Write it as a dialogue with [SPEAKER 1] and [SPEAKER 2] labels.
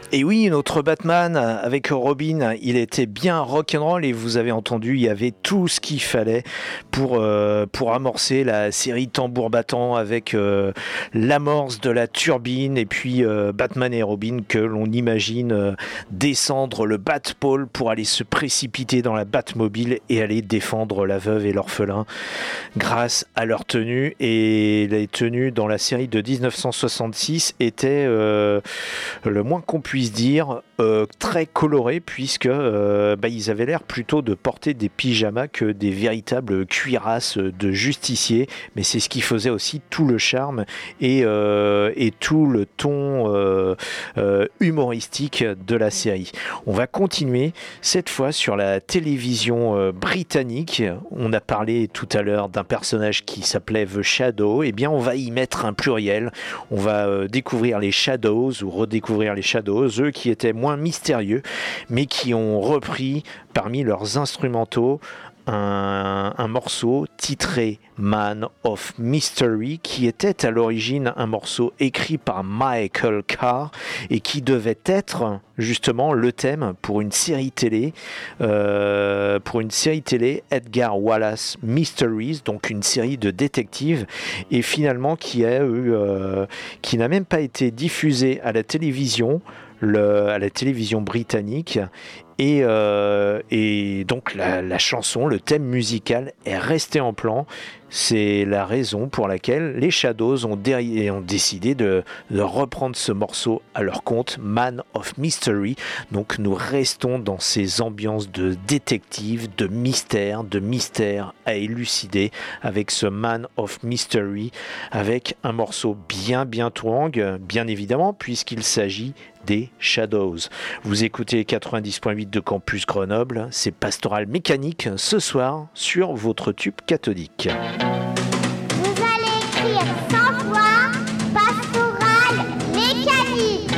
[SPEAKER 1] Et oui, notre Batman avec Robin, il était bien rock'n'roll et vous avez entendu, il y avait tout ce qu'il fallait pour amorcer la série Tambour Battant avec l'amorce de la turbine et puis Batman et Robin que l'on imagine descendre le Batpole pour aller se précipiter dans la Batmobile et aller défendre la veuve et l'orphelin grâce à leur tenue. Et les tenues dans la série de 1966 étaient le moins qu'on puisse dire très colorés puisque ils avaient l'air plutôt de porter des pyjamas que des véritables cuirasses de justiciers, mais c'est ce qui faisait aussi tout le charme et tout le ton humoristique de la série. On va continuer cette fois sur la télévision britannique. On a parlé tout à l'heure d'un personnage qui s'appelait The Shadow. Eh bien, on va y mettre un pluriel. On va découvrir les Shadows ou redécouvrir les Shadows, eux qui étaient moins mystérieux, mais qui ont repris parmi leurs instrumentaux un morceau titré Man of Mystery, qui était à l'origine un morceau écrit par Michael Carr et qui devait être justement le thème pour une série télé, Edgar Wallace Mysteries, donc une série de détectives, et finalement qui n'a même pas été diffusée à la télévision. À la télévision britannique et donc la chanson, le thème musical est resté en plan. C'est la raison pour laquelle les Shadows ont décidé de reprendre ce morceau à leur compte, Man of Mystery. Donc nous restons dans ces ambiances de détective, de mystère à élucider avec ce Man of Mystery, avec un morceau bien twang, bien évidemment, puisqu'il s'agit des Shadows. Vous écoutez 90.8 de Campus Grenoble, c'est Pastoral Mécanique ce soir sur votre tube cathodique.
[SPEAKER 2] Vous allez écrire 100 fois Pastoral